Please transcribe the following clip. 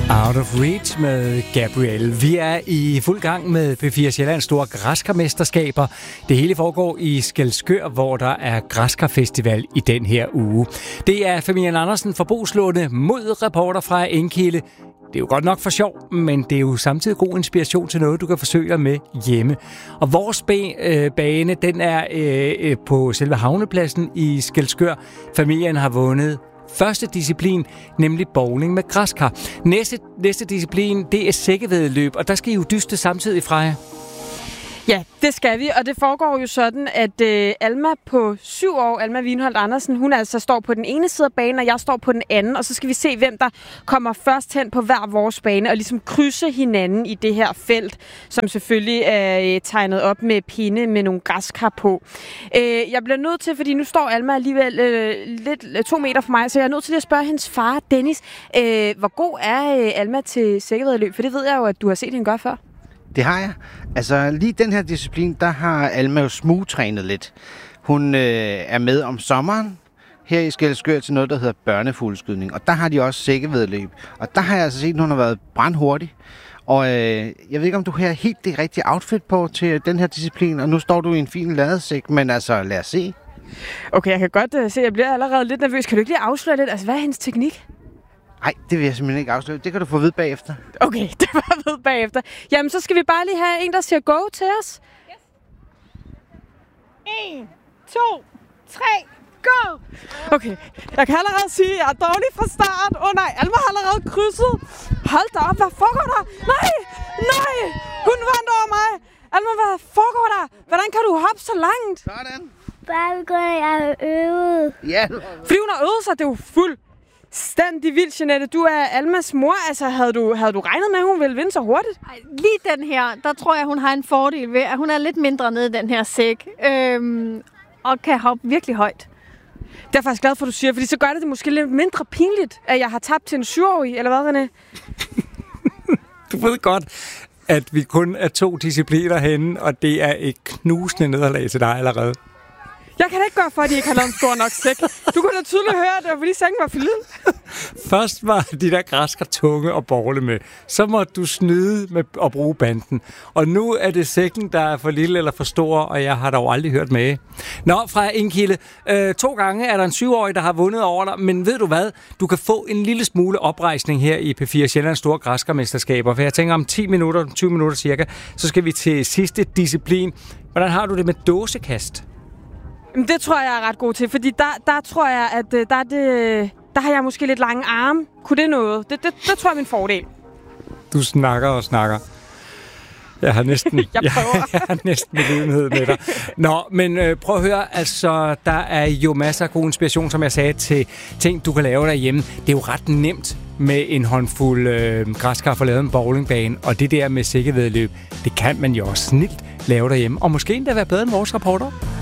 Out of Reach med Gabrielle. Vi er i fuld gang med P4 Sjællands store græskarmesterskaber. Det hele foregår i Skælskør, hvor der er græskarfestival i den her uge. Det er familien Andersen fra Boeslunde mod reporter fra Enkilde. Det er jo godt nok for sjov, men det er jo samtidig god inspiration til noget, du kan forsøge dig med hjemme. Og vores bane, den er på selve havnepladsen i Skælskør. Familien har vundet første disciplin, nemlig bowling med græskar. Næste disciplin, det er sækkevæddeløb, og der skal I jo dyste samtidig, Freja. Ja, det skal vi, og det foregår jo sådan, at Alma på 7 år, Alma Wienholdt Andersen, hun altså står på den ene side af banen, og jeg står på den anden, og så skal vi se, hvem der kommer først hen på hver vores bane, og ligesom krydse hinanden i det her felt, som selvfølgelig er tegnet op med pinde med nogle græskar på. Jeg bliver nødt til, fordi nu står Alma alligevel lidt 2 meter fra mig, så jeg er nødt til at spørge hendes far, Dennis, hvor god er Alma til sækkevæddeløb? For det ved jeg jo, at du har set hende gøre før. Det har jeg. Altså lige den her disciplin, der har Alma jo smugtrænet lidt. Hun er med om sommeren her i Skælskør til noget, der hedder børnefugleskydning. Og der har de også sækkevæddeløb. Og der har jeg altså set, at hun har været brandhurtig. Og jeg ved ikke, om du har helt det rigtige outfit på til den her disciplin. Og nu står du i en fin ladesæk, men altså lad os se. Okay, jeg kan godt se, at jeg bliver allerede lidt nervøs. Kan du ikke lige afsløre lidt? Altså, hvad er hendes teknik? Nej, det vil jeg simpelthen ikke afsløre. Det kan du få at vide bagefter. Okay, det var at vide bagefter. Jamen, så skal vi bare lige have en, der siger go til os. Yes. 1, 2, 3, go! Okay, jeg kan allerede sige, at jeg er dårlig fra start. Nej, Alma har allerede krydset. Hold da op, hvad foregår der? Nej, hun vandt over mig. Alma, hvad foregår der? Hvordan kan du hoppe så langt? Sådan. Bare fordi jeg har øvet. Ja. Fordi hun har øvet sig, det er jo fuldstændig vildt, Jeanette. Du er Almas mor. Altså, havde du regnet med, at hun ville vinde så hurtigt? Ej, lige den her, der tror jeg, hun har en fordel ved, at hun er lidt mindre nede i den her sæk. Og kan hoppe virkelig højt. Det er jeg faktisk glad for, du siger, fordi så gør det måske lidt mindre pinligt, at jeg har tabt til en 7-årig, eller hvad, René? Du ved godt, at vi kun er 2 discipliner henne, og det er et knusende nederlag til dig allerede. Jeg kan da ikke gøre for, at de ikke har lavet en stor nok sæk. Du kunne da tydeligt høre, at det var fordi sækken var for lille. Først var de der græskar tunge og borle med. Så måtte du snyde med at bruge banden. Og nu er det sækken, der er for lille eller for stor, og jeg har dog aldrig hørt med. Nå, fra Enkilde. 2 gange er der en 7-årig, der har vundet over dig. Men ved du hvad? Du kan få en lille smule oprejsning her i P4 Sjællands store græskarmesterskaber. For jeg tænker om 10 minutter, 20 minutter cirka, så skal vi til sidste disciplin. Hvordan har du det med dåsekast? Det tror jeg er ret god til, fordi der tror jeg, at der har jeg måske lidt lange arme. Kunne det noget? Det tror jeg er min fordel. Du snakker og snakker. Jeg har næsten, jeg har næsten begivenhed med dig. Nå, men prøv at høre, altså, der er jo masser af god inspiration, som jeg sagde, til ting, du kan lave derhjemme. Det er jo ret nemt med en håndfuld græskar for lavet en bowlingbane, og det der med sækkevæddeløb, det kan man jo også snilt lave derhjemme, og måske endda være bedre end vores reporter.